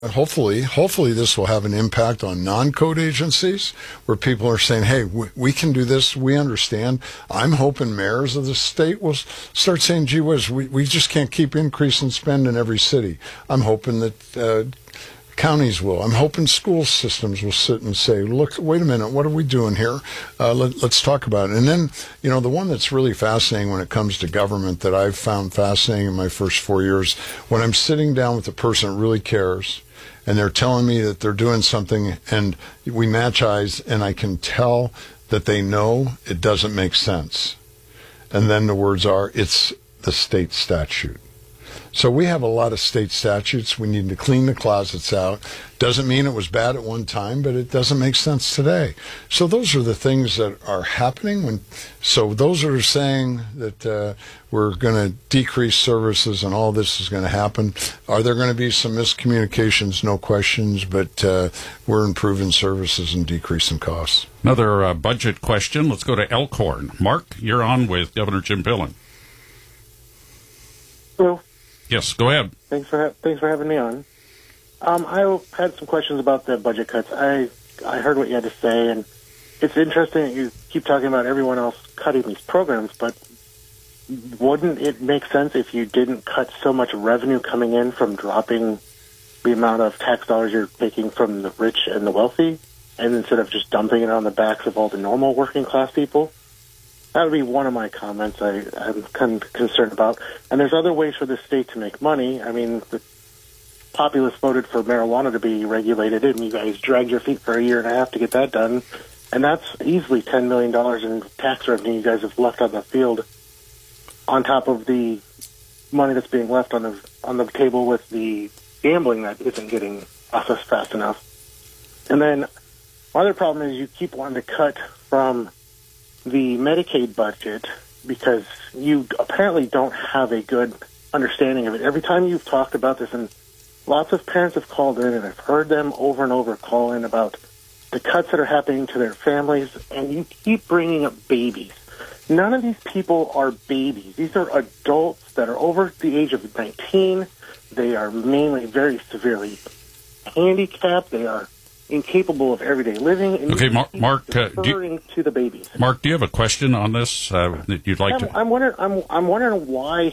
Hopefully this will have an impact on non-code agencies where people are saying, hey, we can do this. We understand. I'm hoping mayors of the state will start saying, gee whiz, we just can't keep increasing spend in every city. I'm hoping that counties will. I'm hoping school systems will sit and say, look, wait a minute, what are we doing here? Let's talk about it. And then, the one that's really fascinating when it comes to government that I've found fascinating in my first 4 years, when I'm sitting down with a person that really cares, and they're telling me that they're doing something, and we match eyes, and I can tell that they know it doesn't make sense. And then the words are, it's the state statute. So we have a lot of state statutes. We need to clean the closets out. Doesn't mean it was bad at one time, but it doesn't make sense today. So those are the things that are happening. So those are saying that we're going to decrease services and all this is going to happen. Are there going to be some miscommunications? No questions, but we're improving services and decreasing costs. Another budget question. Let's go to Elkhorn. Mark, you're on with Governor Jim Pillen. Hello. Yes, go ahead. Thanks for having me on. I had some questions about the budget cuts. I heard what you had to say, and it's interesting that you keep talking about everyone else cutting these programs, but wouldn't it make sense if you didn't cut so much revenue coming in from dropping the amount of tax dollars you're taking from the rich and the wealthy, and instead of just dumping it on the backs of all the normal working class people? That would be one of my comments I'm kind of concerned about. And there's other ways for the state to make money. I mean, the populace voted for marijuana to be regulated, and you guys dragged your feet for a year and a half to get that done. And that's easily $10 million in tax revenue you guys have left on the field, on top of the money that's being left on the table with the gambling that isn't getting processed fast enough. And then my other problem is you keep wanting to cut from the Medicaid budget because you apparently don't have a good understanding of it. Every time you've talked about this, and lots of parents have called in, and I've heard them over and over call in about the cuts that are happening to their families, and you keep bringing up babies. None of these people are babies. These are adults that are over the age of 19. They are mainly very severely handicapped. They are incapable of everyday living. And okay, Mark, to the babies. Mark, do you have a question on this that you'd like to? I'm wondering why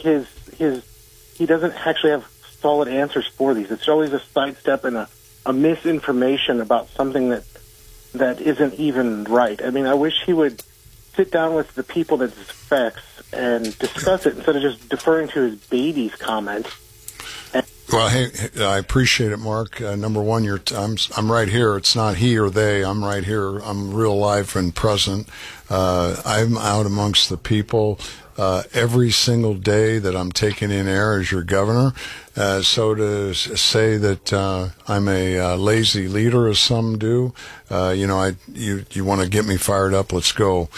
he doesn't actually have solid answers for these. It's always a sidestep and a misinformation about something that isn't even right. I mean, I wish he would sit down with the people that this affects and discuss it instead of just deferring to his baby's comments. Well, hey, I appreciate it, Mark. Number one, I'm right here. It's not he or they. I'm right here. I'm real live and present. I'm out amongst the people every single day that I'm taking in air as your governor. So to say that I'm a lazy leader, as some do, you want to get me fired up, let's go.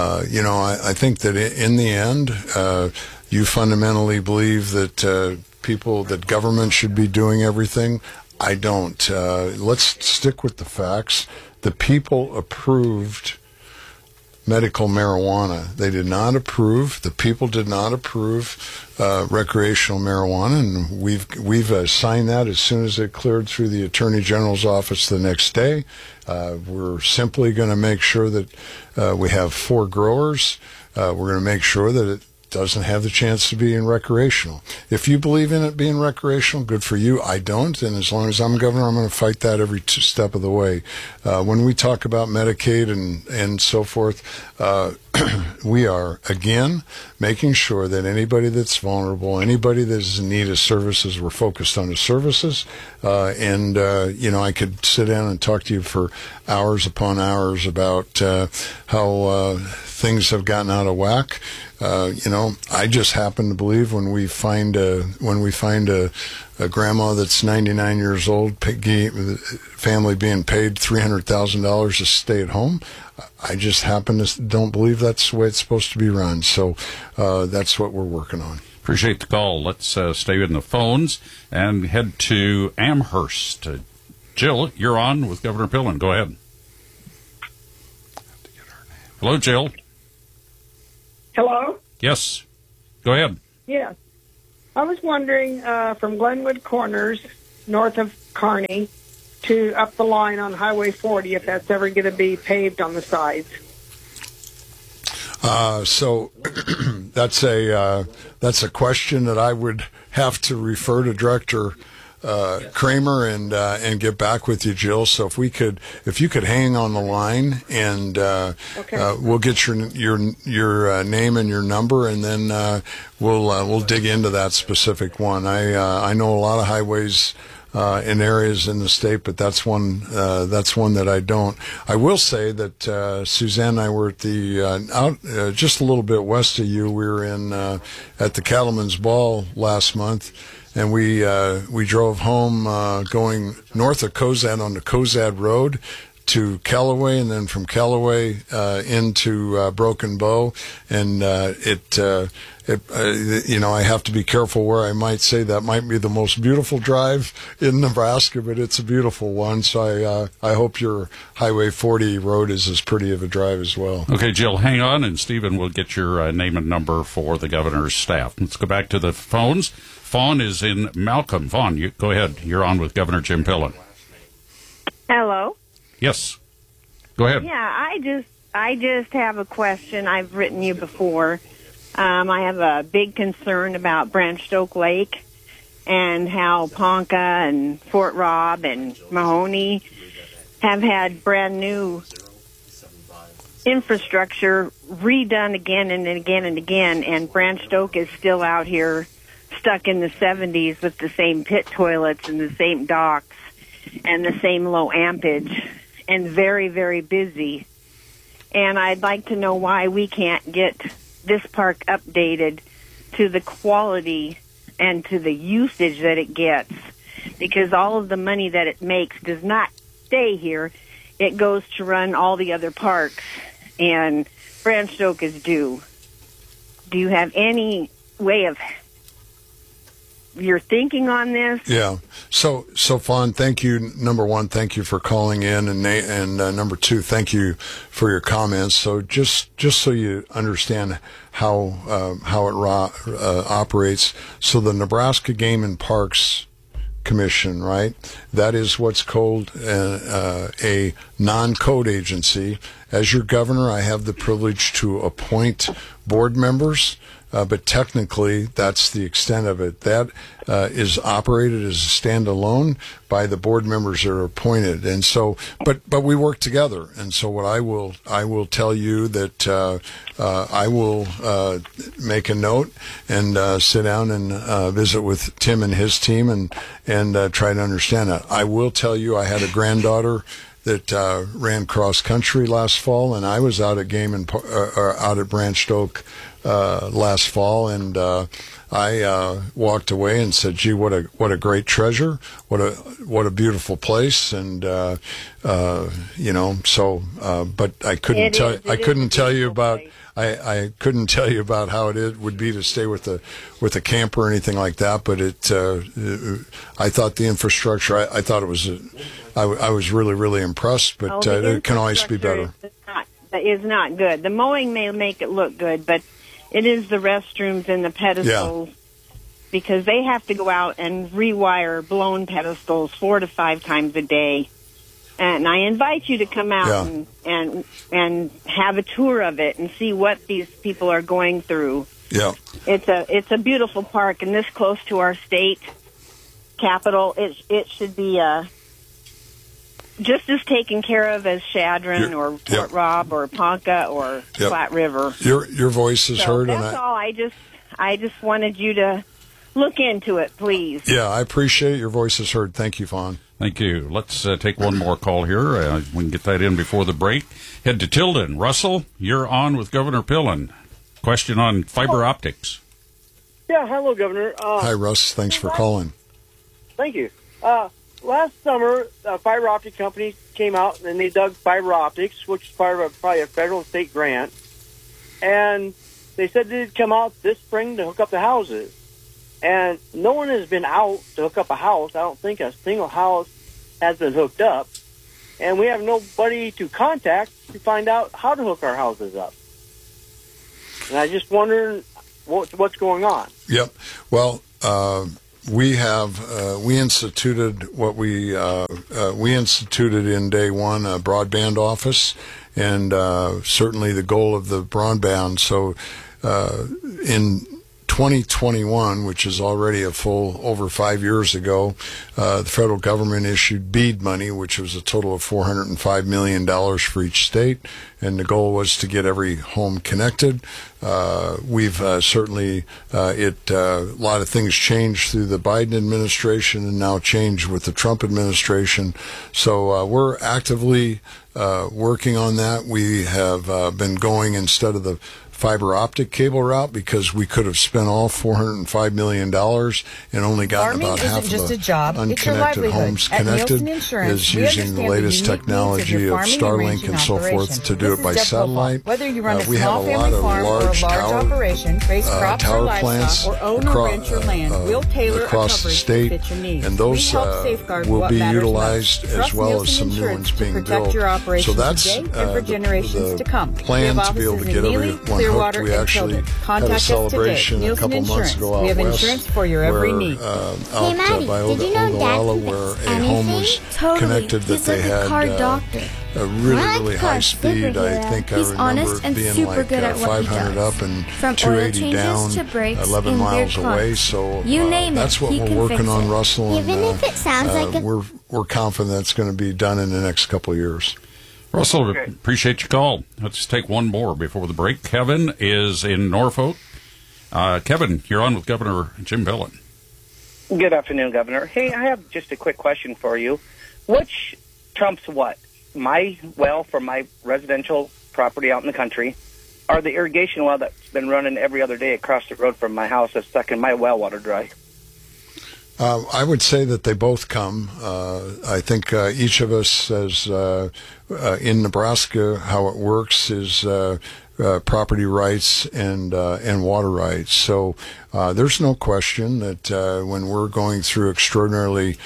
I think that in the end, you fundamentally believe that that government should be doing everything. I don't. Let's stick with the facts. The people approved medical marijuana. They did not approve. The people did not approve recreational marijuana, and we've signed that as soon as it cleared through the Attorney General's office the next day. We're simply going to make sure that we have 4 growers. We're going to make sure that it doesn't have the chance to be in recreational. If you believe in it being recreational, good for you. I don't, and as long as I'm governor, I'm going to fight that every step of the way. When we talk about Medicaid and so forth, we are, again, making sure that anybody that's vulnerable, anybody that's in need of services, we're focused on the services. I could sit down and talk to you for hours upon hours about how things have gotten out of whack. I just happen to believe when we find a grandma that's 99 years old, family being paid $300,000 to stay at home, I just happen to don't believe that's the way it's supposed to be run. So that's what we're working on. Appreciate the call. Let's stay in the phones and head to Amherst. Jill, you're on with Governor Pillen. Go ahead. Hello, Jill. Hello? Yes. Go ahead. Yeah. I was wondering, from Glenwood Corners, north of Kearney to up the line on Highway 40, if that's ever going to be paved on the sides. So that's a question that I would have to refer to Director Kramer and get back with you, Jill. So if you could hang on the line, and we'll get your name and your number, and then we'll dig into that specific one. I know a lot of highways in areas in the state, but that's one that I don't. I will say that Suzanne and I were at the out just a little bit west of you. We were in at the Cattlemen's Ball last month, and we drove home going north of Cozad on the Cozad Road to Callaway, and then from Callaway into Broken Bow, and I have to be careful where I might say that might be the most beautiful drive in Nebraska, but it's a beautiful one. So I hope your Highway 40 road is as pretty of a drive as well. Okay, Jill, hang on, and Stephen will get your name and number for the governor's staff. Let's go back to the phones. Fawn is in Malcolm. Fawn, you go ahead. You're on with Governor Jim Pillen. Hello. Yes. Go ahead. Yeah, I just have a question. I've written you before. I have a big concern about Branched Oak Lake and how Ponca and Fort Robb and Mahoney have had brand new infrastructure redone again and again and again, and Branched Oak is still out here stuck in the 70s with the same pit toilets and the same docks and the same low ampage and very, very busy. And I'd like to know why we can't get this park updated to the quality and to the usage that it gets, because all of the money that it makes does not stay here. It goes to run all the other parks, and Branched Oak is due. Do you have any way of your thinking on this? Yeah. So Fawn, thank you. Number one, thank you for calling in, and number two, thank you for your comments. So just so you understand how it operates. So the Nebraska Game and Parks Commission, right? That is what's called a non-code agency. As your governor, I have the privilege to appoint board members. But technically, that's the extent of it. That is operated as a standalone by the board members that are appointed, and so, but we work together. And so, what I will tell you that I will make a note and sit down and visit with Tim and his team and try to understand that. I will tell you, I had a granddaughter that ran cross country last fall, and I was out at out at Branched Oak last fall, and I walked away and said, "Gee, what a great treasure! What a beautiful place!" And but I couldn't tell you about. I couldn't tell you about how it would be to stay with a camper or anything like that. But I thought the infrastructure. I thought it was. I was really, really impressed. But it can always be better. Is not good. The mowing may make it look good, but it is the restrooms and the pedestals, because they have to go out and rewire blown pedestals 4 to 5 times a day. And I invite you to come out and have a tour of it and see what these people are going through. Yeah, it's a beautiful park, and this close to our state capital, it should be just as taken care of as Chadron or Fort Robb or Ponca or Flat River. Your voice is heard. That's all. I just wanted you to look into it, please. Yeah, I appreciate it. Your voice is heard. Thank you, Fawn. Thank you. Let's take one more call here. We can get that in before the break. Head to Tilden. Russell, you're on with Governor Pillen. Question on fiber optics. Yeah, hello, Governor. Hi, Russ. Thanks for calling. Thank you. Last summer, a fiber optic company came out and they dug fiber optics, which is part of probably a federal and state grant. And they said they'd come out this spring to hook up the houses. And no one has been out to hook up a house. I don't think a single house has been hooked up. And we have nobody to contact to find out how to hook our houses up. And I just wondering what's going on. Yep. Well, we instituted what we instituted in day one, a broadband office, and certainly the goal of the broadband. So in 2021, which is already a full over 5 years ago, the federal government issued BEAD money, which was a total of $405 million for each state, and the goal was to get every home connected. We've certainly, a lot of things changed through the Biden administration and now changed with the Trump administration. So we're actively working on that. We have been going instead of the fiber optic cable route because we could have spent all $405 million and only gotten Farming about half isn't just of a job, the it's your unconnected livelihood. homes At connected Nielsen Insurance, is we using understand the the latest unique needs of technology your of farming and Starlink ranching and so operation. forth to do This it by is Deb satellite. Popov. Whether you run a We have small a family lot of farm or a large large tower operation, raise crops or tower plants livestock, or own or rent your land, we'll tailor a across the coverage state, to fit your needs. and those we help safeguard will what be matters utilized most. as Trust well as Nielsen some new Insurance ones to being protect built. your operation So that's today and for generations the to come. plan We have to be able to offices get in Neely, everyone hooked. Clearwater, We and actually Tilden. had a Contact us celebration today. a Nielsen couple months Insurance. ago out We have west insurance for your every where, need. out Maddie, by did you know Dad Ogallala can where fix a home was anything? Totally. connected that He's they like a had car doctor. a really, Like really a high car speed. I superhero. think He's I remember honest and being super like good at what he 500 does. up and From oil 280 changes down, to brakes 11 in miles their away. cars. So You name that's it, what he we're can working fix on, it. Russell. Even if it sounds like a... we're confident that's going to be done in the next couple of years. Russell, appreciate your call. Let's take one more before the break. Kevin is in Norfolk. Kevin, you're on with Governor Jim Pillen. Good afternoon, Governor. Hey, I have just a quick question for you. Which trumps what? My well for my residential property out in the country, or the irrigation well that's been running every other day across the road from my house that's sucking my well water dry? I would say that they both come. I think each of us, as in Nebraska, how it works is property rights and water rights. So there's no question that when we're going through extraordinarily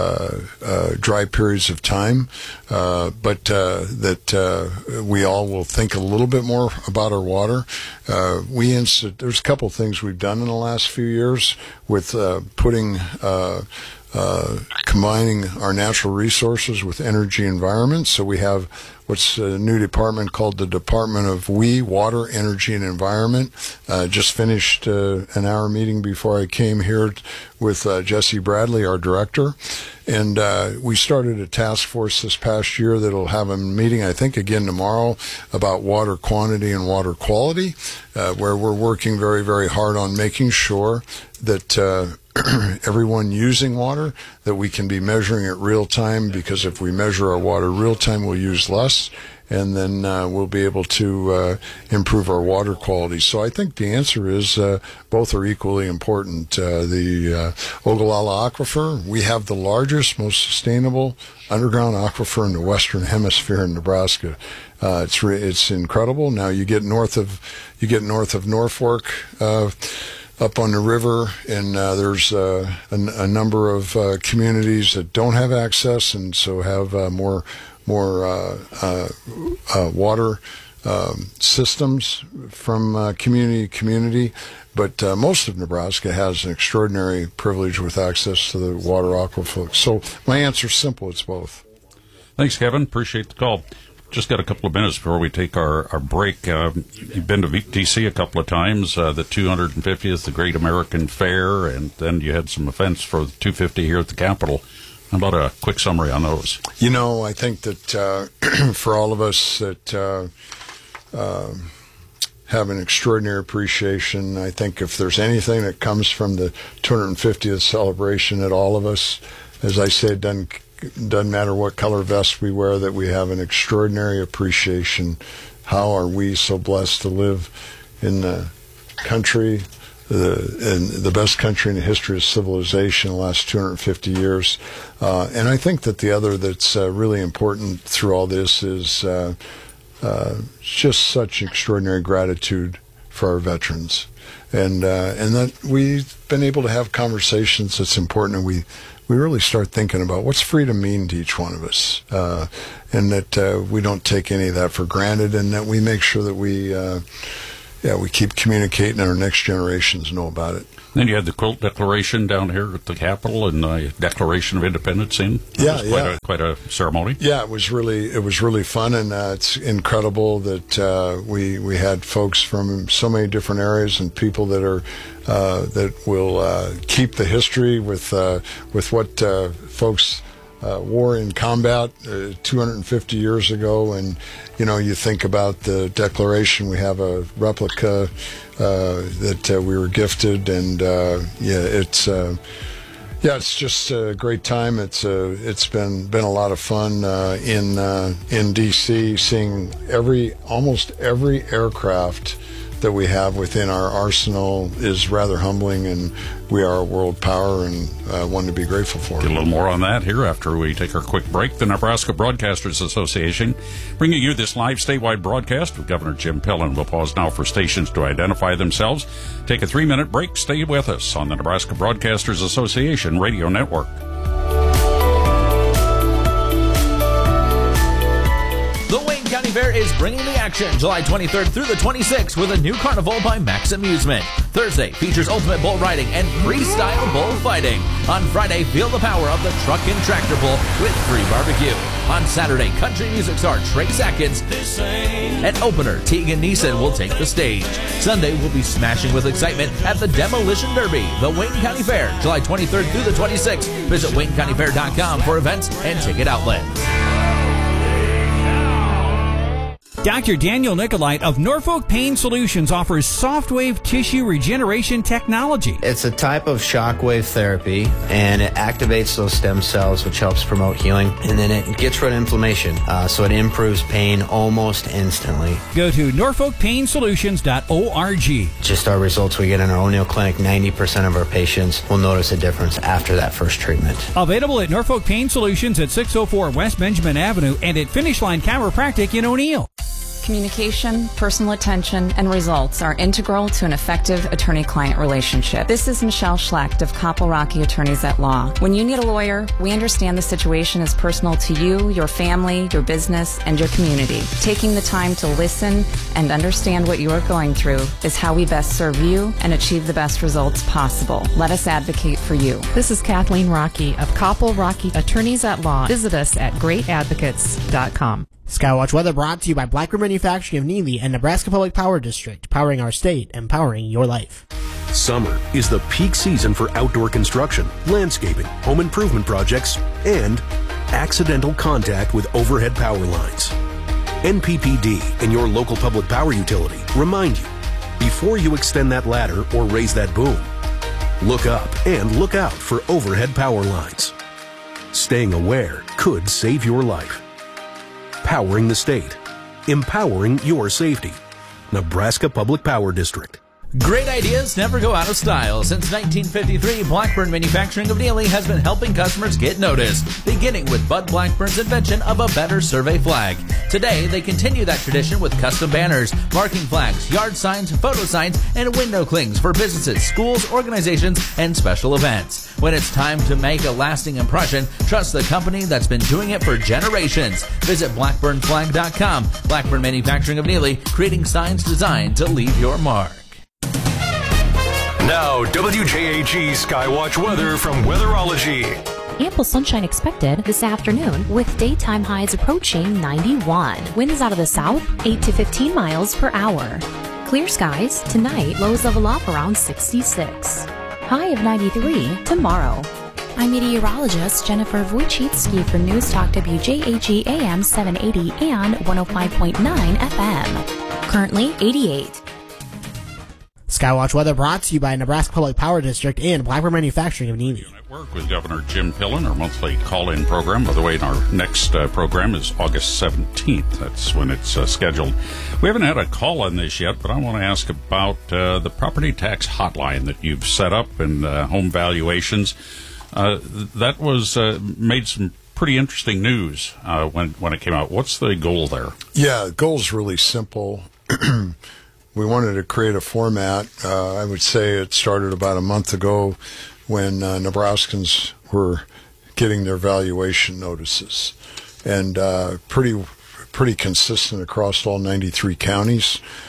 dry periods of time, but that we all will think a little bit more about our water. There's a couple of things we've done in the last few years with combining our natural resources with energy environment. So we have what's a new department called the Department of Water, Energy, and Environment. Just finished an hour meeting before I came here with Jesse Bradley, our director. And we started a task force this past year that'll have a meeting, I think, again tomorrow about water quantity and water quality, where we're working very, very hard on making sure that everyone using water, that we can be measuring it real time, because if we measure our water real time, we'll use less, and then we'll be able to improve our water quality. So I think the answer is both are equally important. The Ogallala Aquifer, we have the largest, most sustainable underground aquifer in the Western Hemisphere in Nebraska. It's incredible. Now you get north of Norfolk, up on the river, and there's a number of communities that don't have access, and so have more water systems from community to community. But most of Nebraska has an extraordinary privilege with access to the water aquifer. So my answer is simple: it's both. Thanks, Kevin. Appreciate the call. Just got a couple of minutes before we take our break. You've been to D.C. a couple of times, the 250th, the Great American Fair, and then you had some events for the 250 here at the Capitol. How about a quick summary on those? You know, I think that for all of us that have an extraordinary appreciation, I think if there's anything that comes from the 250th celebration, that all of us, as I said, doesn't matter what color vest we wear, that we have an extraordinary appreciation. How are we so blessed to live in the country, in the best country in the history of civilization, the last 250 years. And I think that the other that's really important through all this is just such extraordinary gratitude for our veterans. And that we've been able to have conversations that's important, and we really start thinking about what's freedom mean to each one of us, and that we don't take any of that for granted, and that we make sure that we we keep communicating, and our next generations know about it. Then you had the Quilt Declaration down here at the Capitol, and the Declaration of Independence in. Yeah, quite a ceremony. Yeah, it was really fun, and it's incredible that we had folks from so many different areas and people that are that will keep the history with what folks wore in combat 250 years ago. And you think about the Declaration. We have a replica that we were gifted, and it's just a great time. It's been a lot of fun in D.C. seeing almost every aircraft that we have within our arsenal is rather humbling, and we are a world power, and one to be grateful for. Get a little more on that here after we take our quick break. The Nebraska Broadcasters Association bringing you this live statewide broadcast with Governor Jim Pillen. We'll pause now for stations to identify themselves. Take a 3-minute break. Stay with us on the Nebraska Broadcasters Association Radio Network. The Wayne County Fair is bringing the action July 23rd through the 26th with a new carnival by Max Amusement. Thursday features ultimate bull riding and freestyle bull fighting. On Friday, feel the power of the truck and tractor pull with free barbecue. On Saturday, country music star Trace Atkins and opener Tegan Neeson will take the stage. Sunday, we'll be smashing with excitement at the Demolition Derby. The Wayne County Fair, July 23rd through the 26th. Visit WayneCountyFair.com for events and ticket outlets. Dr. Daniel Nicolite of Norfolk Pain Solutions offers soft-wave tissue regeneration technology. It's a type of shockwave therapy, and it activates those stem cells, which helps promote healing, and then it gets rid of inflammation, so it improves pain almost instantly. Go to norfolkpainsolutions.org. Just our results we get in our O'Neill Clinic, 90% of our patients will notice a difference after that first treatment. Available at Norfolk Pain Solutions at 604 West Benjamin Avenue and at Finish Line Chiropractic in O'Neill. Communication, personal attention, and results are integral to an effective attorney-client relationship. This is Michelle Schlecht of Koppel-Rocky Attorneys at Law. When you need a lawyer, we understand the situation is personal to you, your family, your business, and your community. Taking the time to listen and understand what you are going through is how we best serve you and achieve the best results possible. Let us advocate for you. This is Kathleen Rocky of Koppel-Rocky Attorneys at Law. Visit us at greatadvocates.com. Skywatch weather brought to you by Blackbird Manufacturing of Neely and Nebraska Public Power District, powering our state, empowering your life. Summer is the peak season for outdoor construction, landscaping, home improvement projects, and accidental contact with overhead power lines. NPPD and your local public power utility remind you, before you extend that ladder or raise that boom, look up and look out for overhead power lines. Staying aware could save your life. Powering the state. Empowering your safety. Nebraska Public Power District. Great ideas never go out of style. Since 1953, Blackburn Manufacturing of Neely has been helping customers get noticed, beginning with Bud Blackburn's invention of a better survey flag. Today, they continue that tradition with custom banners, marking flags, yard signs, photo signs, and window clings for businesses, schools, organizations, and special events. When it's time to make a lasting impression, trust the company that's been doing it for generations. Visit blackburnflag.com. Blackburn Manufacturing of Neely, creating signs designed to leave your mark. Now, WJAG Skywatch weather from Weatherology. Ample sunshine expected this afternoon with daytime highs approaching 91. Winds out of the south, 8 to 15 miles per hour. Clear skies tonight, lows level off around 66. High of 93 tomorrow. I'm meteorologist Jennifer Wojcicki for News Talk WJAG AM 780 and 105.9 FM. Currently 88. Skywatch weather brought to you by Nebraska Public Power District and Blackbird Manufacturing of Neely. Work with Governor Jim Pillen, our monthly call-in program. By the way, our next program is August 17th. That's when it's scheduled. We haven't had a call on this yet, but I want to ask about the property tax hotline that you've set up and home valuations. That was made some pretty interesting news when it came out. What's the goal there? Yeah, the goal's really simple. We wanted to create a format. I would say it started about a month ago when Nebraskans were getting their valuation notices, and pretty consistent across all 93 counties.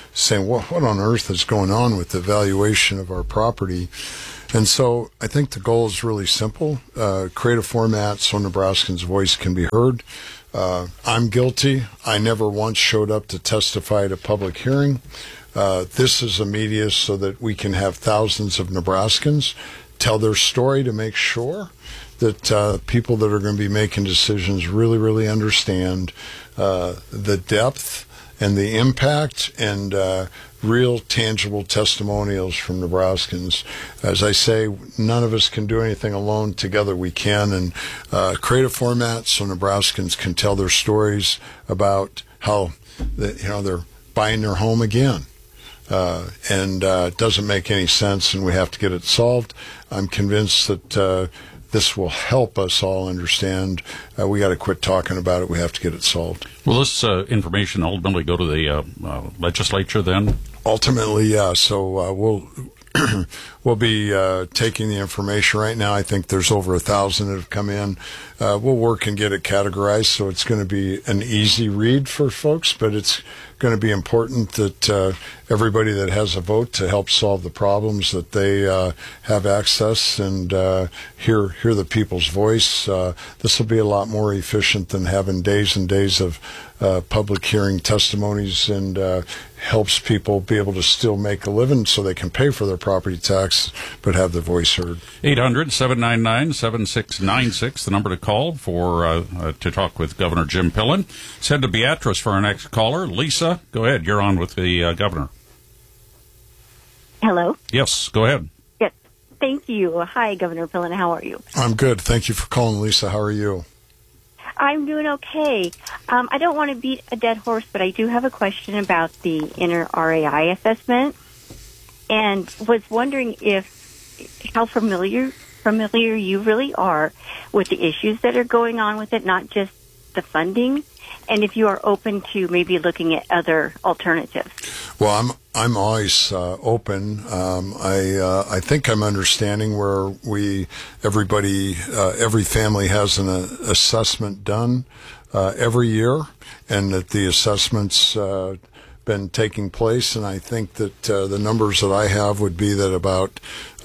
saying, well, what on earth is going on with the valuation of our property? And so I think the goal is really simple. Create a format so Nebraskans' voice can be heard. I'm guilty. I never once showed up to testify at a public hearing. This is a media so that we can have thousands of Nebraskans tell their story to make sure that people that are going to be making decisions really, really understand the depth and the impact and real tangible testimonials from Nebraskans. As I say, none of us can do anything alone. Together we can, and create a format so Nebraskans can tell their stories about how they're buying their home again. And it doesn't make any sense, and we have to get it solved. I'm convinced that this will help us all understand. We got to quit talking about it. We have to get it solved. Will this information ultimately go to the legislature then? Ultimately, yeah. So we'll be taking the information right now. I think there's over 1,000 that have come in. We'll work and get it categorized, so it's going to be an easy read for folks, but it's going to be important that everybody that has a vote to help solve the problems, that they have access and hear the people's voice. This will be a lot more efficient than having days and days of public hearing testimonies, and helps people be able to still make a living so they can pay for their property tax but have their voice heard. 800-799-7696, the number to call for to talk with Governor Jim Pillen. Let's head to Beatrice for our next caller. Lisa, go ahead. You're on with the governor. Hello? Yes, go ahead. Yes. Thank you. Hi, Governor Pillen. How are you? I'm good. Thank you for calling, Lisa. How are you? I'm doing okay. I don't want to beat a dead horse, but I do have a question about the inner RAI assessment, and was wondering how familiar you really are with the issues that are going on with it, not just the funding, and if you are open to maybe looking at other alternatives. Well, I'm always open. I think I'm understanding where every family has an assessment done every year, and that the assessment's been taking place. And I think that the numbers that I have would be that about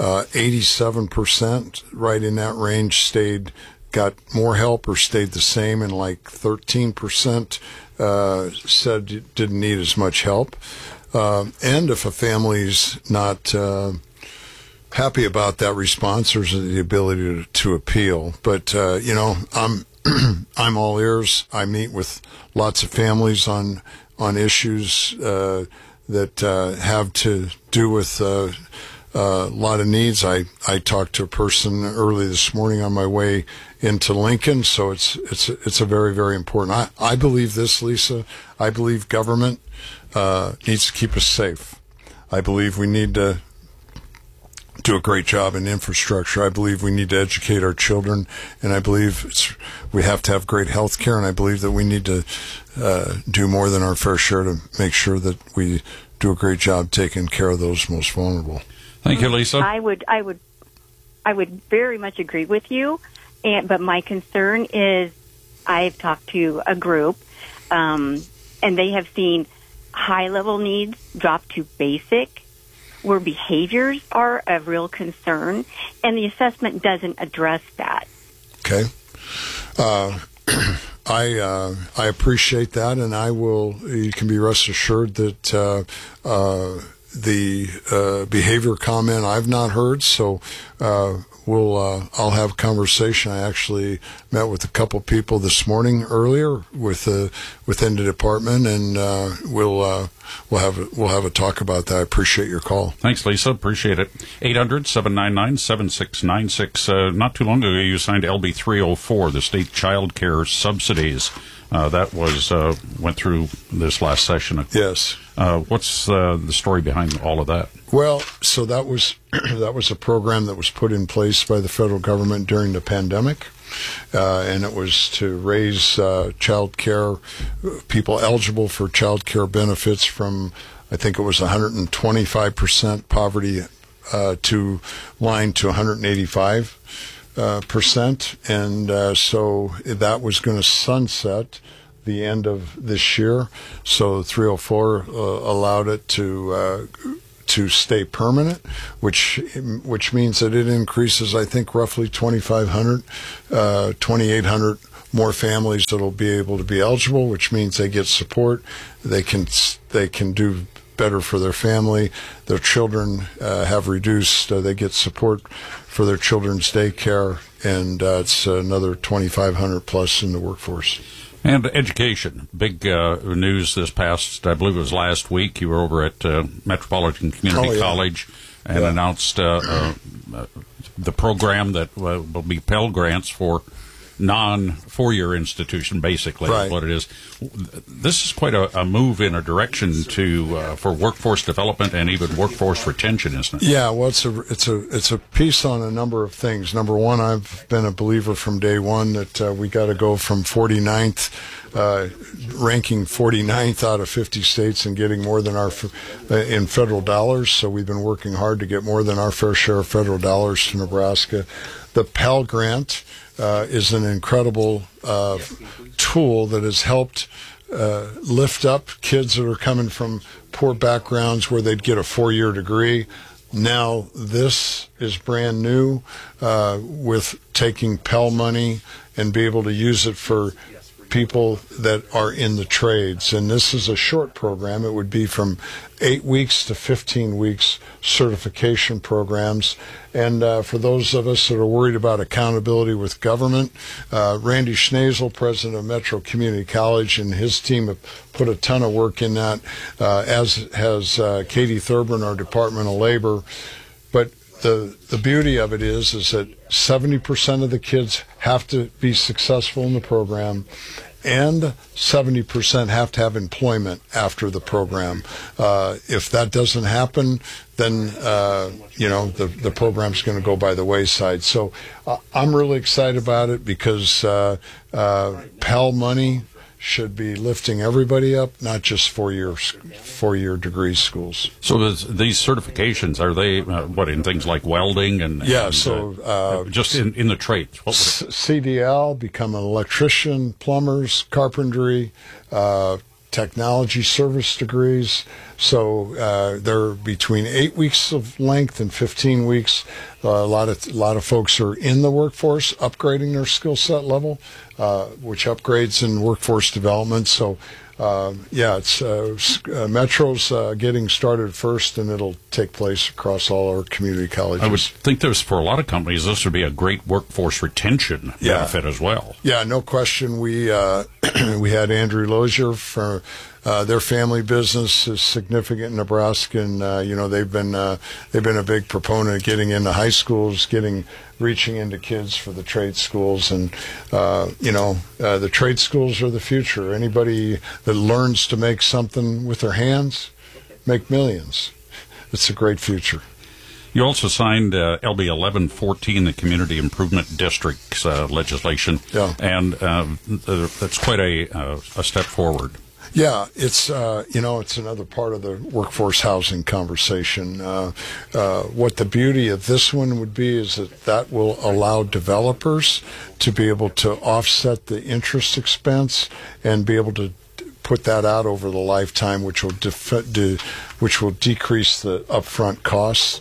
87%, right in that range, got more help or stayed the same, and like 13% said didn't need as much help. And if a family's not happy about that response, there's the ability to appeal. But I'm all ears. I meet with lots of families on issues that have to do with a lot of needs. I talked to a person early this morning on my way into Lincoln, so it's a very, very important. I believe this, Lisa. I believe government needs to keep us safe. I believe we need to do a great job in infrastructure. I believe we need to educate our children, and I believe we have to have great health care, and I believe that we need to do more than our fair share to make sure that we do a great job taking care of those most vulnerable. Thank you, Lisa. I would very much agree with you, but my concern is I've talked to a group, and they have seen high-level needs drop to basic, where behaviors are a real concern, and the assessment doesn't address that. Okay. I appreciate that, and you can be rest assured that the behavior comment I've not heard, so I'll have a conversation. I actually met with a couple people this morning earlier within the department, and we'll have a talk about that. I appreciate your call. Thanks, Lisa. Appreciate it. 800-799-7696. Not too long ago, you signed LB 304, the state child care subsidies. That went through this last session. Yes. What's the story behind all of that? Well, so that was a program that was put in place by the federal government during the pandemic, and it was to raise child care people eligible for child care benefits from, I think it was 125% poverty to 185%, and so that was going to sunset the end of this year. So 304 allowed it to stay permanent, which means that it increases, I think, roughly 2,500, 2,800 more families that will be able to be eligible, which means they get support. They can do better for their family. Their children have reduced. They get support for their children's daycare, and it's another 2,500 plus in the workforce. And education. Big news this past, I believe it was last week. You were over at Metropolitan Community College and announced the program that will be Pell Grants for non-four-year institution, basically, is what it is. This is quite a move in a direction for workforce development and even workforce retention, isn't it? Yeah, well, it's a piece on a number of things. Number one, I've been a believer from day one that we got to go from 49th, ranking 49th out of 50 states and getting more than our in federal dollars. So we've been working hard to get more than our fair share of federal dollars to Nebraska. The Pell Grant is an incredible tool that has helped lift up kids that are coming from poor backgrounds where they'd get a 4-year degree. Now this is brand new with taking Pell money and be able to use it for people that are in the trades. And this is a short program. It would be from 8 weeks to 15 weeks certification programs. And for those of us that are worried about accountability with government, Randy Schnazel, president of Metro Community College, and his team have put a ton of work in that, as has Katie Thurban, our Department of Labor. But the beauty of it is that 70% of the kids have to be successful in the program, and 70% have to have employment after the program. If that doesn't happen, then the program's going to go by the wayside. So I'm really excited about it because Pell money should be lifting everybody up, not just four-year degree schools. So these certifications, are they in things like welding and just in the trades? CDL, become an electrician, plumbers, carpentry, technology service degrees. So they're between 8 weeks of length and 15 weeks. A lot of folks are in the workforce, upgrading their skill set level, which upgrades in workforce development. So Metro's getting started first, and it'll take place across all our community colleges. I would think for a lot of companies, this would be a great workforce retention benefit as well. Yeah, no question. We we had Andrew Lozier for their family business is significant in Nebraska, and they've been a big proponent of getting into high schools, reaching into kids for the trade schools, and the trade schools are the future. Anybody that learns to make something with their hands, make millions. It's a great future. You also signed LB 1114, the Community Improvement District's legislation, and that's quite a step forward. Yeah, it's it's another part of the workforce housing conversation. What the beauty of this one would be is that will allow developers to be able to offset the interest expense and be able to put that out over the lifetime, which will decrease the upfront costs.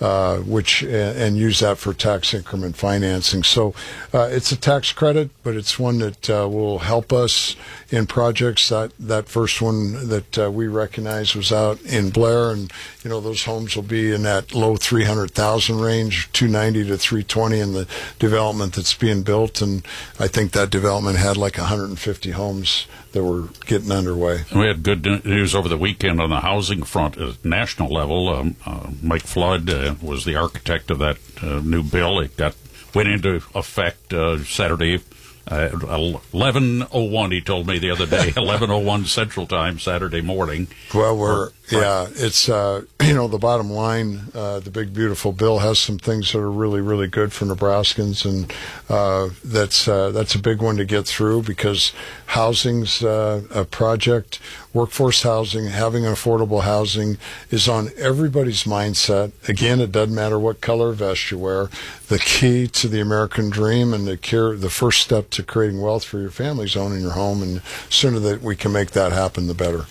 And use that for tax increment financing. So it's a tax credit, but it's one that will help us in projects. That first one that we recognize was out in Blair, and those homes will be in that low 300,000 range, 290 to 320 in the development that's being built. And I think that development had like 150 homes that were getting underway. We had good news over the weekend on the housing front at national level. Mike Flood was the architect of that new bill. It went into effect Saturday at 11:01. He told me the other day, 11:01 Central Time, Saturday morning. Well, it's the bottom line. The big beautiful bill has some things that are really, really good for Nebraskans, and that's a big one to get through because housing's a project workforce housing, having affordable housing is on everybody's mindset. Again, it doesn't matter what color vest you wear. The key to the American dream and the first step to creating wealth for your family is owning your home, and the sooner that we can make that happen, the better.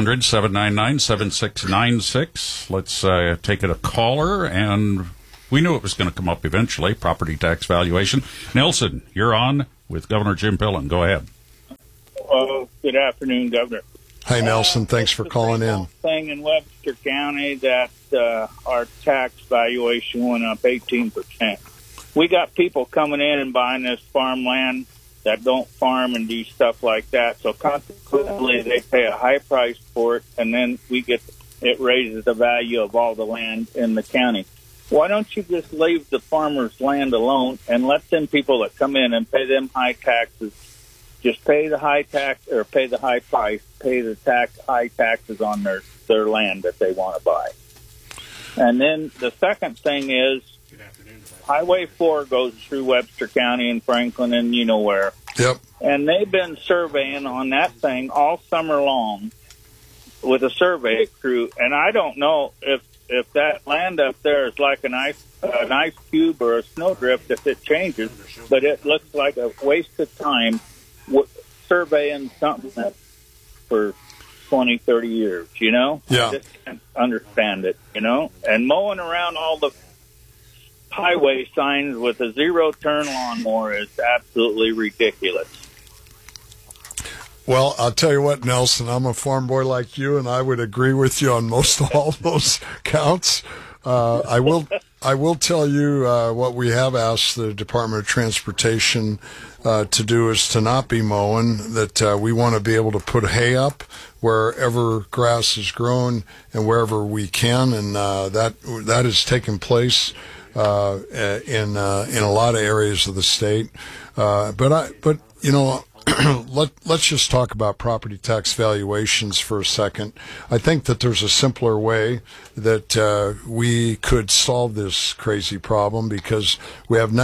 800-799-7696. Let's take it a caller, and we knew it was going to come up eventually, property tax valuation. Nelson, you're on with Governor Jim Pillen. Go ahead. Good afternoon, Governor. Hi, Nelson. Thanks for calling in. Thing in Webster County that our tax valuation went up 18%. We got people coming in and buying this farmland that don't farm and do stuff like that. So consequently, they pay a high price for it, and then it raises the value of all the land in the county. Why don't you just leave the farmers' land alone and let them people that come in and pay them high taxes just pay the high tax or pay the high price, pay the high taxes on their land that they want to buy. And then the second thing is Highway 4 goes through Webster County and Franklin and you know where. Yep. And they've been surveying on that thing all summer long with a survey crew. And I don't know if that land up there is like an ice cube or a snowdrift if it changes, but it looks like a waste of time surveying something for 20, 30 years, you know? Yeah. I just can't understand it, you know? And mowing around all the highway signs with a zero-turn lawnmower is absolutely ridiculous. Well, I'll tell you what, Nelson, I'm a farm boy like you, and I would agree with you on most all those counts. I will tell you what we have asked the Department of Transportation to do is to not be mowing, that we want to be able to put hay up wherever grass is grown and wherever we can, and that has taken place in a lot of areas of the state. But you know, let's just talk about property tax valuations for a second. I think that there's a simpler way that we could solve this crazy problem, because we have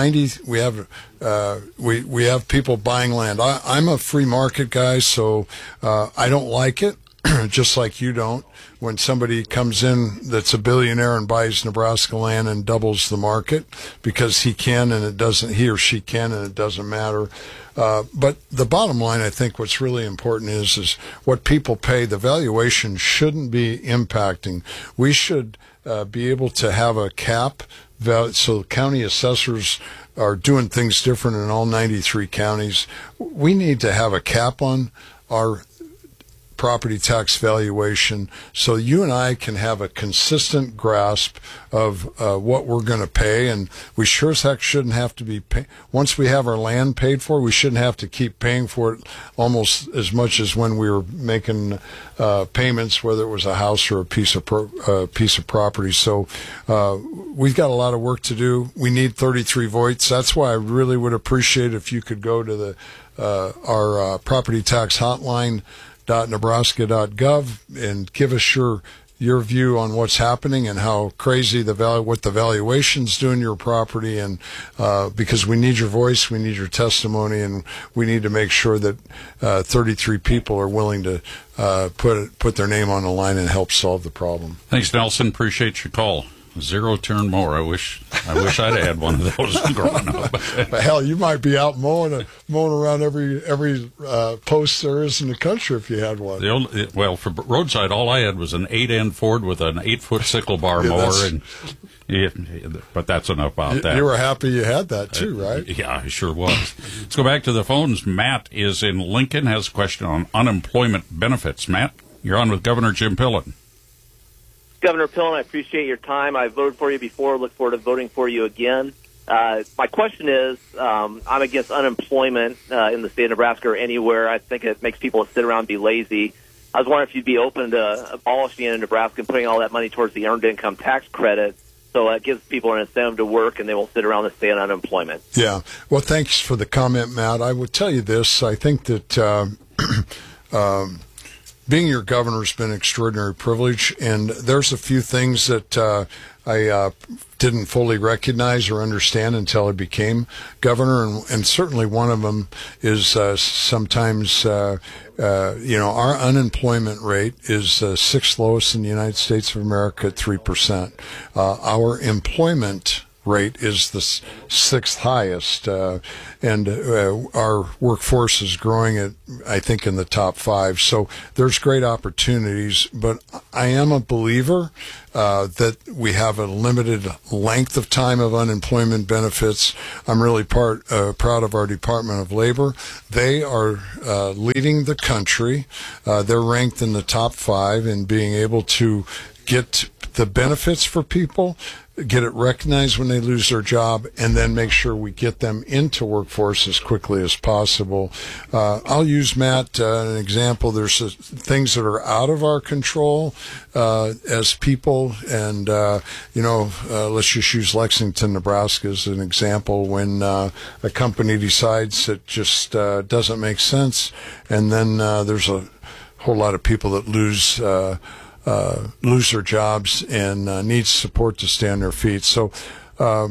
people buying land. I'm a free market guy, so I don't like it, just like you don't. When somebody comes in that's a billionaire and buys Nebraska land and doubles the market because he or she can, and it doesn't matter. But the bottom line, I think what's really important is what people pay. The valuation shouldn't be impacting. We should be able to have a cap, so county assessors are doing things different in all 93 counties. We need to have a cap on our property tax valuation so you and I can have a consistent grasp of what we're going to pay, and we sure as heck shouldn't have to be once we have our land paid for, we shouldn't have to keep paying for it almost as much as when we were making payments, whether it was a house or a piece of property. So we've got a lot of work to do. We need 33 votes. That's why I really would appreciate if you could go to our property tax hotline .nebraska.gov and give us your view on what's happening and how crazy what the valuation's doing to your property, and because we need your voice, we need your testimony, and we need to make sure that 33 people are willing to put their name on the line and help solve the problem. Thanks, Nelson. Appreciate your call. Zero-turn mower. I wish I'd had one of those growing up. But hell, you might be out mowing around every post there is in the country if you had one. Well, for roadside, all I had was an 8-end Ford with an 8-foot sickle bar mower, but that's enough about that. You were happy you had that too, right? Yeah, I sure was. Let's go back to the phones. Matt is in Lincoln, has a question on unemployment benefits. Matt, you're on with Governor Jim Pillen. Governor Pillen, I appreciate your time. I voted for you before. Look forward to voting for you again. My question is, I'm against unemployment in the state of Nebraska or anywhere. I think it makes people sit around and be lazy. I was wondering if you'd be open to abolishing it in Nebraska and putting all that money towards the earned income tax credit, so it gives people an incentive to work and they will sit around and stay on unemployment. Yeah. Well, thanks for the comment, Matt. I would tell you this. I think that being your governor has been an extraordinary privilege, and there's a few things that I didn't fully recognize or understand until I became governor, and certainly one of them is sometimes, our unemployment rate is sixth lowest in the United States of America at 3%. Our employment rate is the sixth highest, and our workforce is growing at, I think, in the top 5. So there's great opportunities, but I am a believer that we have a limited length of time of unemployment benefits. I'm really proud of our Department of Labor. They are leading the country. They're ranked in the top 5 in being able to get the benefits for people, get it recognized when they lose their job, and then make sure we get them into workforce as quickly as possible. I'll use, Matt, an example. There's things that are out of our control as people, and, let's just use Lexington, Nebraska as an example. When a company decides it just doesn't make sense, and then there's a whole lot of people that lose their jobs and need support to stay on their feet. So I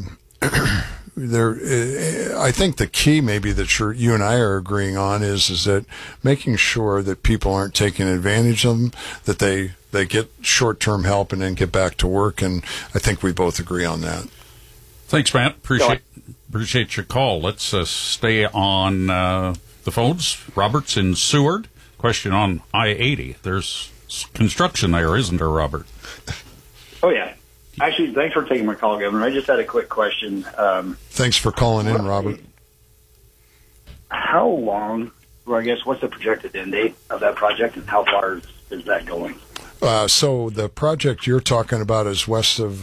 think the key maybe that you and I are agreeing on is that making sure that people aren't taking advantage of them, that they get short-term help and then get back to work, and I think we both agree on that. Thanks, Matt. Appreciate your call. Let's stay on the phones. Robert's in Seward. Question on I-80. There's construction there, isn't there, Robert? Oh, yeah. Actually, thanks for taking my call, Governor. I just had a quick question. Thanks for calling in, Robert. How long, or I guess, what's the projected end date of that project, and how far is that going? So the project you're talking about is west of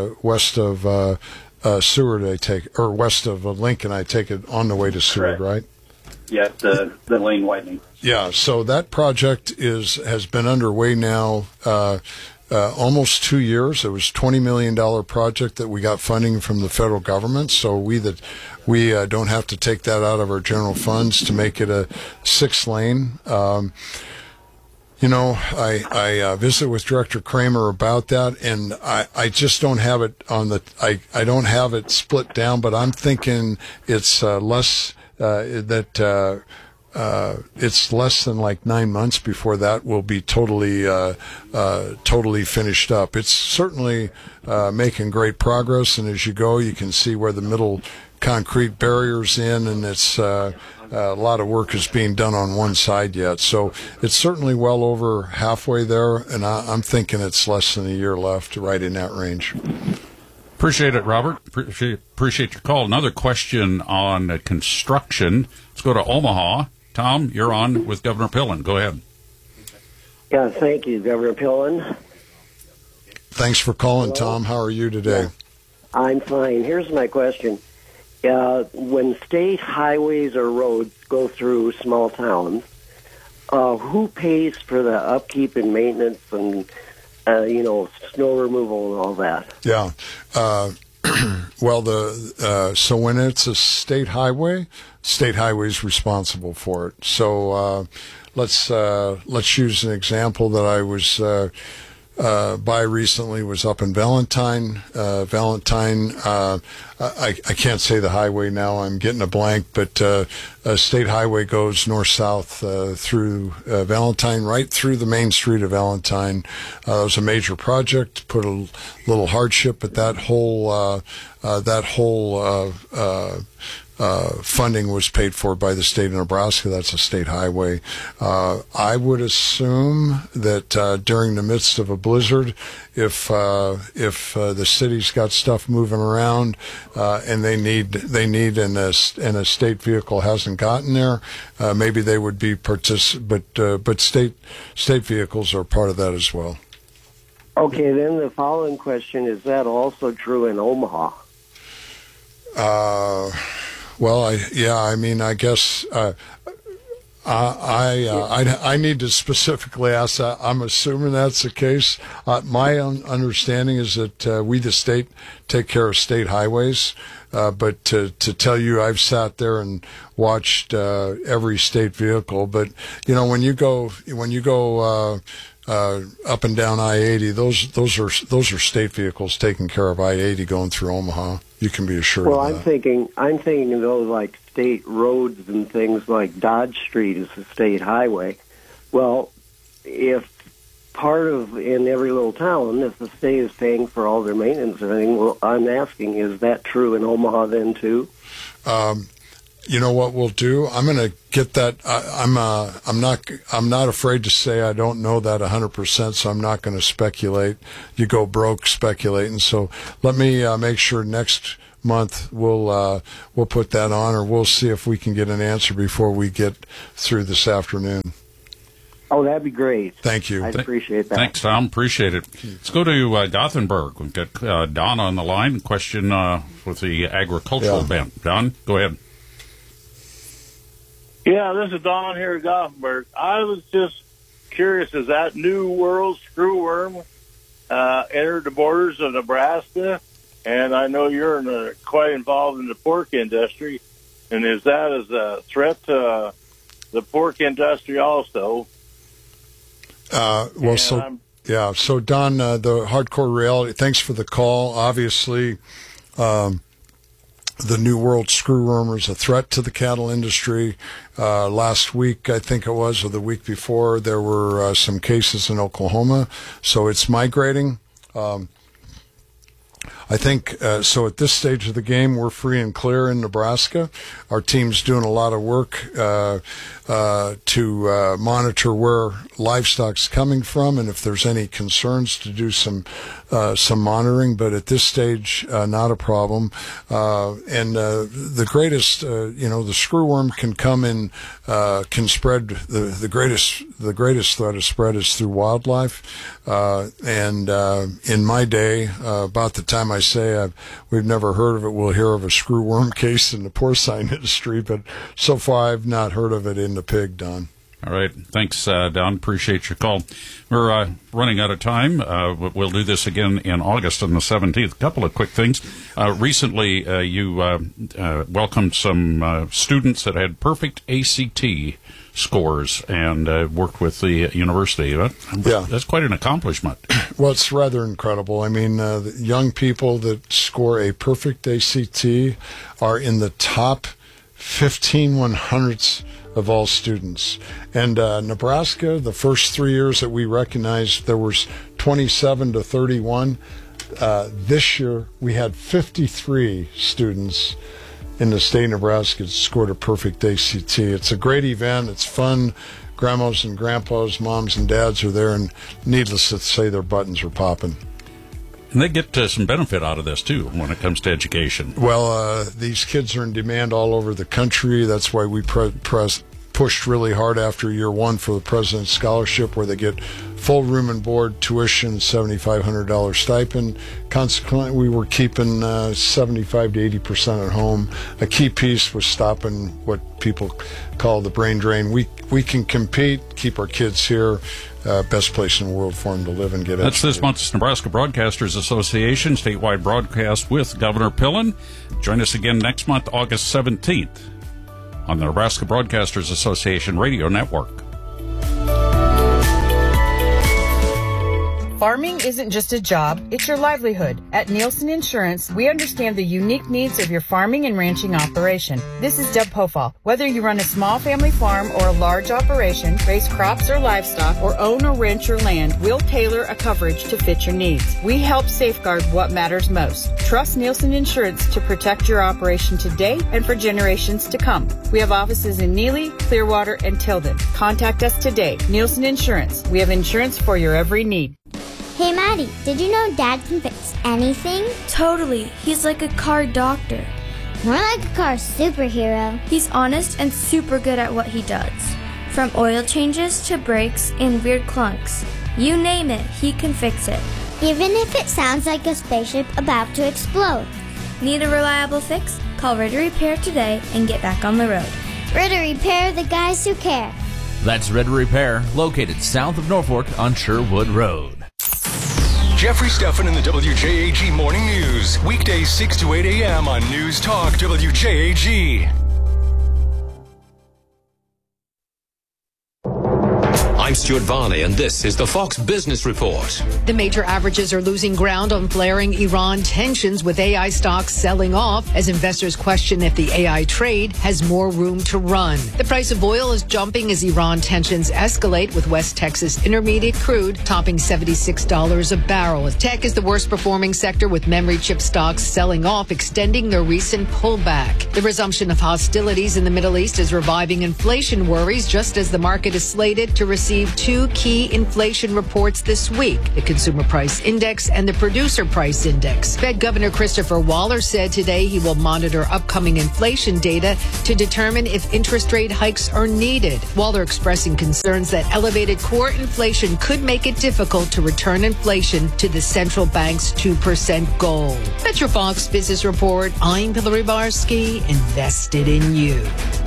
Seward, I take, or west of Lincoln. I take it on the way to Seward, right? Yeah, the lane widening. Yeah, so that project has been underway now almost 2 years. It was a $20 million project that we got funding from the federal government, so we don't have to take that out of our general funds to make it a 6-lane. I visited with Director Kramer about that, and I just don't have it on the. I don't have it split down, but I'm thinking it's less. It's less than like 9 months before that will be totally finished up. It's certainly making great progress, and as you go, you can see where the middle concrete barrier's in, and it's a lot of work is being done on one side yet. So it's certainly well over halfway there, and I'm thinking it's less than a year left, right in that range. Appreciate it, Robert. Appreciate your call. Another question on construction. Let's go to Omaha. Tom, you're on with Governor Pillen. Go ahead. Yeah, thank you, Governor Pillen. Thanks for calling, Tom. How are you today? Yeah, I'm fine. Here's my question. When state highways or roads go through small towns, who pays for the upkeep and maintenance and snow removal and all that? Yeah. Well, so when it's a state highway is responsible for it. So let's use an example that I was by recently was up in Valentine. I can't say the highway now. I'm getting a blank, but a state highway goes north-south through Valentine, right through the main street of Valentine. It was a major project, put a little hardship, but that whole funding was paid for by the state of Nebraska. That's a state highway. I would assume that during the midst of a blizzard, if the city's got stuff moving around and they need and a state vehicle hasn't gotten there, maybe they would be but state vehicles are part of that as well. Okay, then the following question, is that also true in Omaha? Well, I guess I need to specifically ask that. I'm assuming that's the case. My understanding is that we, the state, take care of state highways. But to tell you, I've sat there and watched every state vehicle. But you know, when you go up and down I-80, those are state vehicles taking care of I-80 going through Omaha. You can be assured. Well, of that. I'm thinking of those like state roads and things like Dodge Street is a state highway. Well, if in every little town, if the state is paying for all their maintenance and everything, well, I'm asking, is that true in Omaha then too? You know what we'll do? I'm going to get that. I'm not afraid to say I don't know that 100%. So I'm not going to speculate. You go broke speculating. So let me make sure next month we'll put that on, or we'll see if we can get an answer before we get through this afternoon. Oh, that'd be great. Thank you. I appreciate that. Thanks, Tom. Appreciate it. Let's go to Gothenburg. We've got Don on the line. Question with the agricultural bent. Don, go ahead. Yeah, this is Don here at Gothenburg. I was just curious, as that New World screwworm entered the borders of Nebraska, and I know you're quite involved in the pork industry, and is that as a threat to the pork industry also? So Don, the hardcore reality, thanks for the call. Obviously, the New World screwworm is a threat to the cattle industry. Last week, I think it was, or the week before, there were some cases in Oklahoma. So it's migrating. I think, so at this stage of the game, we're free and clear in Nebraska. Our team's doing a lot of work to monitor where livestock's coming from, and if there's any concerns, to do some monitoring. But at this stage, not a problem. And the greatest, the screwworm can come in, can spread. The greatest threat of spread is through wildlife. And in my day, about the time I say we've never heard of it, we'll hear of a screwworm case in the porcine industry, but so far I've not heard of it in the pig, Don. All right. Thanks, Don. Appreciate your call. We're running out of time. We'll do this again in August on the 17th. A couple of quick things. Recently, you welcomed some students that had perfect ACT scores and worked with the university. Yeah. That's quite an accomplishment. Well, it's rather incredible. I mean, the young people that score a perfect ACT are in the top 1,500ths of all students. And Nebraska, the first 3 years that we recognized, there was 27 to 31. This year, we had 53 students in the state of Nebraska that scored a perfect ACT. It's a great event. It's fun. Grandmas and grandpas, moms and dads are there, and needless to say, their buttons are popping. And they get some benefit out of this, too, when it comes to education. Well, these kids are in demand all over the country. That's why we pushed really hard after year one for the President's Scholarship, where they get full room and board, tuition, $7,500 stipend. Consequently, we were keeping 75 to 80% at home. A key piece was stopping what people call the brain drain. We can compete, keep our kids here. Best place in the world for them to live and get educated. That's this month's Nebraska Broadcasters Association statewide broadcast with Governor Pillen. Join us again next month, August 17th, on the Nebraska Broadcasters Association Radio Network. Farming isn't just a job, it's your livelihood. At Nielsen Insurance, we understand the unique needs of your farming and ranching operation. This is Deb Pofall. Whether you run a small family farm or a large operation, raise crops or livestock, or own or rent your land, we'll tailor a coverage to fit your needs. We help safeguard what matters most. Trust Nielsen Insurance to protect your operation today and for generations to come. We have offices in Neely, Clearwater, and Tilden. Contact us today. Nielsen Insurance. We have insurance for your every need. Hey, Maddie, did you know Dad can fix anything? Totally. He's like a car doctor. More like a car superhero. He's honest and super good at what he does. From oil changes to brakes and weird clunks. You name it, he can fix it. Even if it sounds like a spaceship about to explode. Need a reliable fix? Call Ready Repair today and get back on the road. Ritter Repair, the guys who care. That's Ritter Repair, located south of Norfolk on Sherwood Road. Jeffrey Steffen in the WJAG Morning News. Weekdays 6 to 8 a.m. on News Talk WJAG. I'm Stuart Varney, and this is the Fox Business Report. The major averages are losing ground on flaring Iran tensions, with AI stocks selling off as investors question if the AI trade has more room to run. The price of oil is jumping as Iran tensions escalate, with West Texas Intermediate crude topping $76 a barrel. Tech is the worst performing sector, with memory chip stocks selling off, extending their recent pullback. The resumption of hostilities in the Middle East is reviving inflation worries, just as the market is slated to receive two key inflation reports this week, the Consumer Price Index and the Producer Price Index. Fed Governor Christopher Waller said today he will monitor upcoming inflation data to determine if interest rate hikes are needed. Waller expressing concerns that elevated core inflation could make it difficult to return inflation to the central bank's 2% goal. That's your Fox Business Report. I'm Hillary Barsky, invested in you.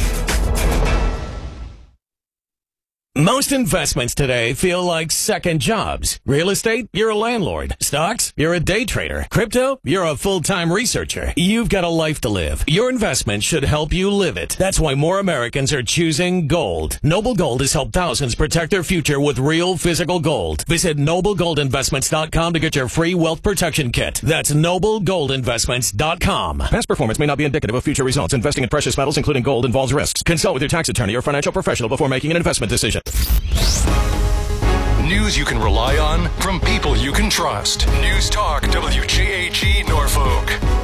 Most investments today feel like second jobs. Real estate, you're a landlord. Stocks, you're a day trader. Crypto, you're a full-time researcher. You've got a life to live. Your investment should help you live it. That's why more Americans are choosing gold. Noble Gold has helped thousands protect their future with real physical gold. Visit NobleGoldInvestments.com to get your free wealth protection kit. That's NobleGoldInvestments.com. Past performance may not be indicative of future results. Investing in precious metals, including gold, involves risks. Consult with your tax attorney or financial professional before making an investment decision. News you can rely on from people you can trust. News Talk WJAG Norfolk.